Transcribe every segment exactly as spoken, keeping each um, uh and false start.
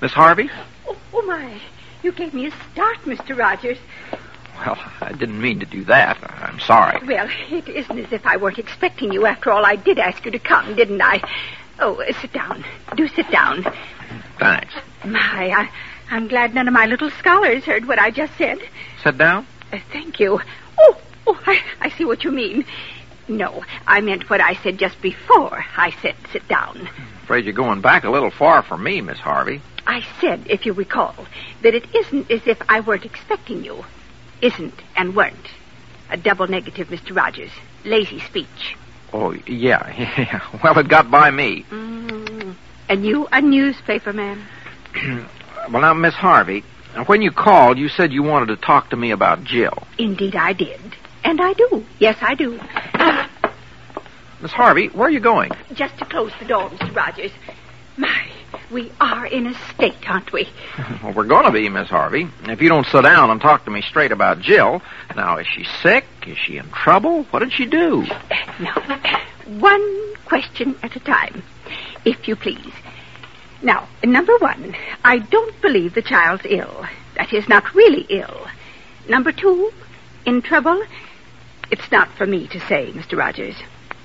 Miss Harvey? Oh, oh, my. You gave me a start, Mister Rogers. Well, I didn't mean to do that. I'm sorry. Well, it isn't as if I weren't expecting you. After all, I did ask you to come, didn't I? Oh, uh, sit down. Do sit down. Thanks. My, I, I'm glad none of my little scholars heard what I just said. Sit down? Uh, thank you. Oh, oh, I, I see what you mean. No, I meant what I said just before I said sit down. Afraid you're going back a little far for me, Miss Harvey. I said, if you recall, that it isn't as if I weren't expecting you. Isn't and weren't. A double negative, Mister Rogers. Lazy speech. Oh, yeah, yeah. Well, it got by me. Mm. And you a newspaper man? Well, now, Miss Harvey, when you called, you said you wanted to talk to me about Jill. Indeed, I did. And I do. Yes, I do. Miss Harvey, where are you going? Just to close the door, Mister Rogers. My, we are in a state, aren't we? Well, we're going to be, Miss Harvey. If you don't sit down and talk to me straight about Jill. Now, is she sick? Is she in trouble? What did she do? No. One question at a time, if you please. Now, number one, I don't believe the child's ill. That is, not really ill. Number two, in trouble? It's not for me to say, Mister Rogers.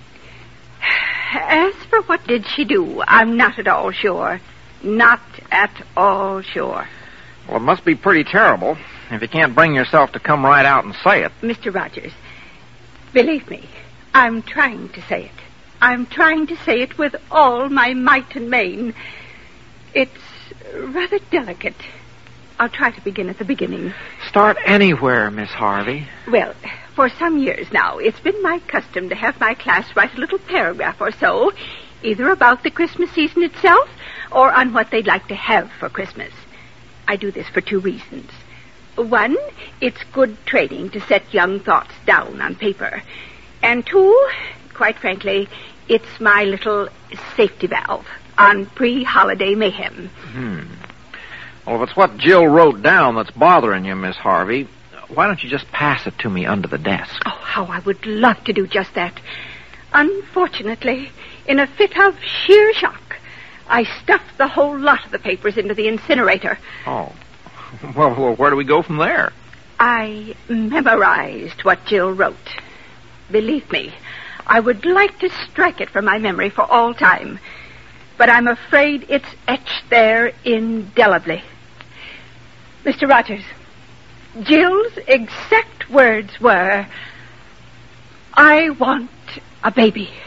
As for what did she do, I'm not at all sure. Not at all sure. Well, it must be pretty terrible if you can't bring yourself to come right out and say it. Mister Rogers, believe me, I'm trying to say it. I'm trying to say it with all my might and main. It's rather delicate. I'll try to begin at the beginning. Start anywhere, Miss Harvey. Well, for some years now, it's been my custom to have my class write a little paragraph or so, either about the Christmas season itself or on what they'd like to have for Christmas. I do this for two reasons. One, it's good training to set young thoughts down on paper. And two, quite frankly, it's my little safety valve on pre-holiday mayhem. Hmm. Well, if it's what Jill wrote down that's bothering you, Miss Harvey, why don't you just pass it to me under the desk? Oh, how I would love to do just that. Unfortunately, in a fit of sheer shock, I stuffed the whole lot of the papers into the incinerator. Oh. Well, well, where do we go from there? I memorized what Jill wrote. Believe me, I would like to strike it from my memory for all time. But I'm afraid it's etched there indelibly. Mister Rogers, Jill's exact words were, I want a baby.